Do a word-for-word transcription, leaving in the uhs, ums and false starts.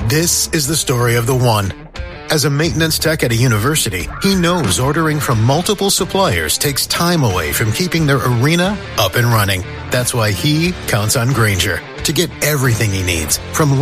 This is the story of the one. As a maintenance tech at a university, he knows ordering from multiple suppliers takes time away from keeping their arena up and running. That's why he counts on Grainger to get everything he needs, from